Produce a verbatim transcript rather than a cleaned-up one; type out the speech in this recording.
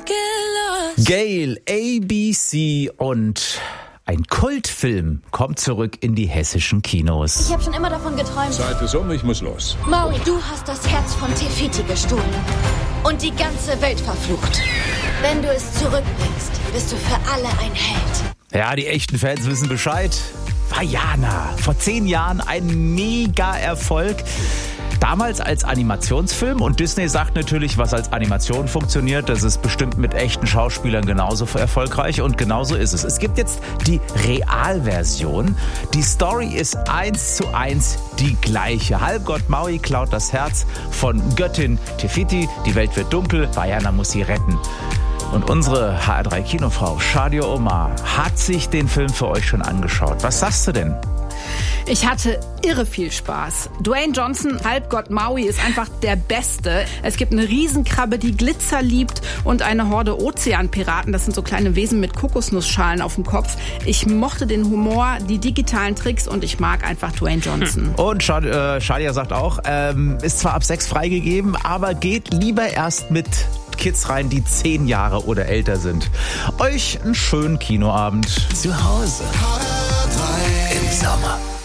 Gail, A B C und ein Kultfilm kommt zurück in die hessischen Kinos. Ich habe schon immer davon geträumt. Zeit ist um, ich muss los. Maui, du hast das Herz von Tefiti gestohlen und die ganze Welt verflucht. Wenn du es zurückbringst, bist du für alle ein Held. Ja, die echten Fans wissen Bescheid. Vaiana, vor zehn Jahren ein Mega-Erfolg. Damals als Animationsfilm, und Disney sagt natürlich, was als Animation funktioniert, das ist bestimmt mit echten Schauspielern genauso erfolgreich, und genauso ist es. Es gibt jetzt die Realversion. Die Story ist eins zu eins die gleiche. Halbgott Maui klaut das Herz von Göttin Tefiti, die Welt wird dunkel, Vaiana muss sie retten. Und unsere H R drei Kinofrau Shadia Omar hat sich den Film für euch schon angeschaut. Was sagst du denn? Ich hatte irre viel Spaß. Dwayne Johnson, Halbgott Maui, ist einfach der Beste. Es gibt eine Riesenkrabbe, die Glitzer liebt, und eine Horde Ozeanpiraten. Das sind so kleine Wesen mit Kokosnussschalen auf dem Kopf. Ich mochte den Humor, die digitalen Tricks, und ich mag einfach Dwayne Johnson. Und Shad- äh, Shadia sagt auch, ähm, ist zwar ab sechs freigegeben, aber geht lieber erst mit Kids rein, die zehn Jahre oder älter sind. Euch einen schönen Kinoabend. Zu Hause im Sommer.